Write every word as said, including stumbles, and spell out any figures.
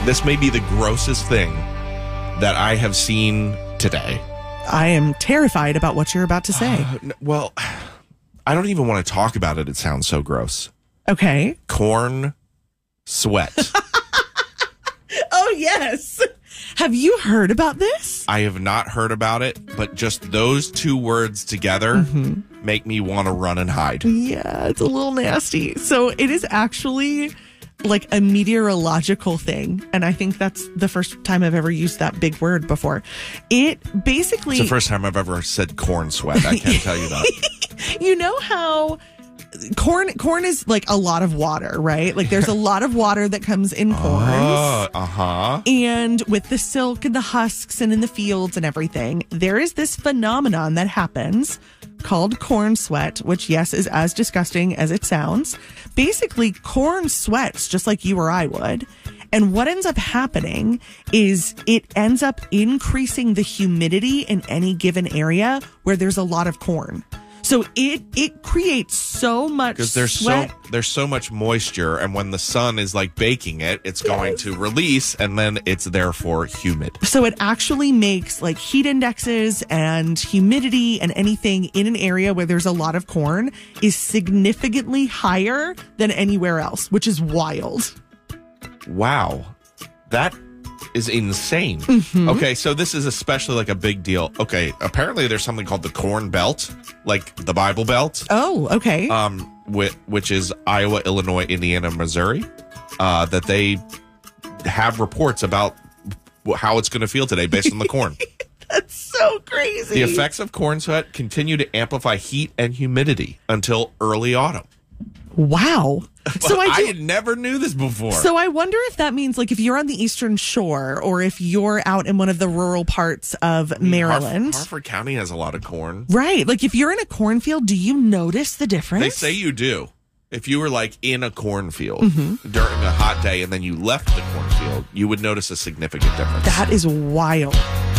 This may be the grossest thing that I have seen today. I am terrified about what you're about to say. Uh, n- well, I don't even want to talk about it. It sounds so gross. Okay. Corn sweat. Oh, yes. Have you heard about this? I have not heard about it, but just those two words together mm-hmm. make me want to run and hide. Yeah, it's a little nasty. So it is actually like a meteorological thing. And I think that's the first time I've ever used that big word before. It basically... It's the first time I've ever said corn sweat. I can't tell you that. You know how... Corn corn is like a lot of water, right? Like there's a lot of water that comes in corn. Uh, uh-huh. And with the silk and the husks and in the fields and everything, there is this phenomenon that happens called corn sweat, which, yes, is as disgusting as it sounds. Basically, corn sweats just like you or I would. And what ends up happening is it ends up increasing the humidity in any given area where there's a lot of corn. So it it creates so much because there's sweat. so there's so much moisture, and when the sun is like baking it, it's yes. going to release, and then it's therefore humid. So it actually makes like heat indexes and humidity and anything in an area where there's a lot of corn is significantly higher than anywhere else, which is wild. Wow, that is insane. Mm-hmm. Okay, so this is especially like a big deal. Okay, apparently there's something called the Corn Belt, like the Bible Belt. Oh, okay. Um, which, which is Iowa, Illinois, Indiana, Missouri. Uh, that they have reports about how it's going to feel today based on the corn. That's so crazy. The effects of corn sweat continue to amplify heat and humidity until early autumn. Wow. So I, do, I never knew this before. So I wonder if that means like if you're on the Eastern Shore or if you're out in one of the rural parts of I mean, Maryland. Harf- Harford County has a lot of corn. Right. Like if you're in a cornfield, do you notice the difference? They say you do. If you were like in a cornfield mm-hmm. during a hot day and then you left the cornfield, you would notice a significant difference. That is wild.